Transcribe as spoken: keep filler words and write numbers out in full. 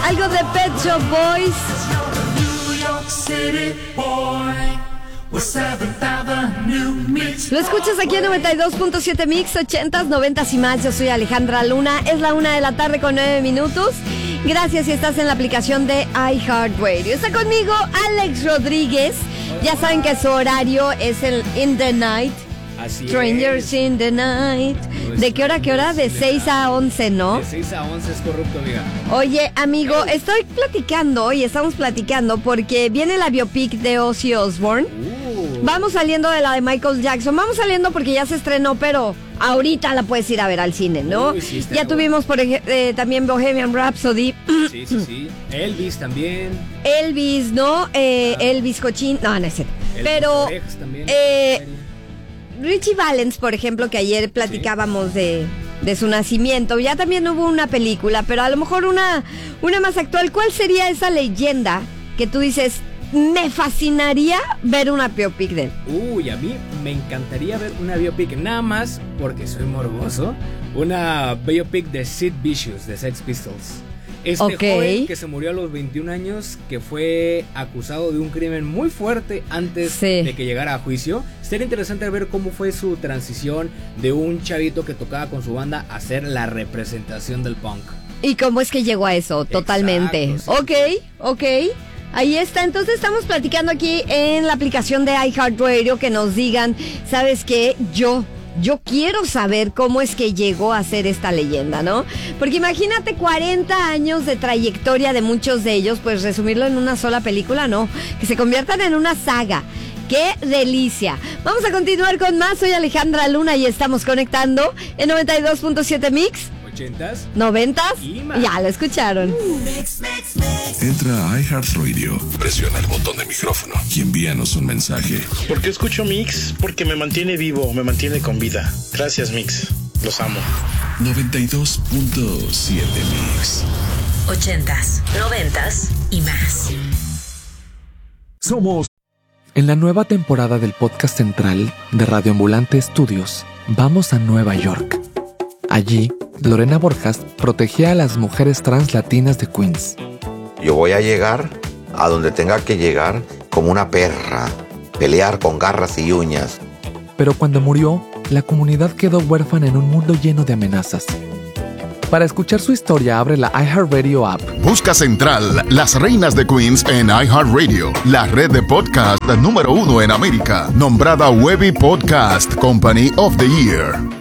algo de Pet Shop Boys. Lo escuchas aquí en noventa y dos punto siete Mix, ochentas, noventas y más. Yo soy Alejandra Luna. Es la una de la tarde con nueve minutos. Gracias si estás en la aplicación de iHeartRadio. Está conmigo Alex Rodríguez. Ya saben que su horario es el In the Night. Así Strangers es. in the Night. ¿De qué hora a qué hora? De seis a once, ¿no? De seis a once es corrupto, amiga. Oye, amigo, estoy platicando hoy, estamos platicando porque viene la biopic de Ozzy Osbourne. Uh. Vamos saliendo de la de Michael Jackson. Vamos saliendo porque ya se estrenó, pero ahorita la puedes ir a ver al cine, ¿no? Uy, sí, está ya bueno. tuvimos por ejemplo eh, también Bohemian Rhapsody. Sí, sí, sí. Elvis también. Elvis, ¿no? Eh, Ah. Elvis Cochín. No, no es cierto. El Pero Orejas también. eh, Richie Valens, por ejemplo, que ayer platicábamos sí. de, de su nacimiento, ya también hubo una película, pero a lo mejor una, una más actual. ¿Cuál sería esa leyenda que tú dices, me fascinaría ver una biopic de él? Uy, a mí me encantaría ver una biopic, nada más porque soy morboso. Una biopic de Sid Vicious, de Sex Pistols. Este okay. joven que se murió a los veintiún años, que fue acusado de un crimen muy fuerte antes sí. de que llegara a juicio. Sería interesante ver cómo fue su transición de un chavito que tocaba con su banda a ser la representación del punk. ¿Y cómo es que llegó a eso? Totalmente. Exacto, sí. Ok, ok. Ahí está, entonces estamos platicando aquí en la aplicación de iHeartRadio que nos digan, ¿sabes qué? Yo... Yo quiero saber cómo es que llegó a ser esta leyenda, ¿no? Porque imagínate cuarenta años de trayectoria de muchos de ellos, pues resumirlo en una sola película, no. Que se conviertan en una saga. ¡Qué delicia! Vamos a continuar con más. Soy Alejandra Luna y estamos conectando en noventa y dos punto siete Mix. ochentas, noventas, y más. ya lo escucharon. Entra a iHeartRadio, presiona el botón de micrófono y envíanos un mensaje. ¿Por qué escucho Mix? Porque me mantiene vivo, me mantiene con vida. Gracias, Mix. Los amo. noventa y dos punto siete Mix. Ochentas, noventas y más. Somos En la nueva temporada del podcast central de Radio Ambulante Estudios, vamos a Nueva York. Allí, Lorena Borjas protegía a las mujeres trans latinas de Queens. Yo voy a llegar a donde tenga que llegar como una perra, pelear con garras y uñas. Pero cuando murió, la comunidad quedó huérfana en un mundo lleno de amenazas. Para escuchar su historia, abre la iHeartRadio app. Busca Central, Las Reinas de Queens en iHeartRadio, la red de podcast número uno en América, nombrada Webby Podcast Company of the Year.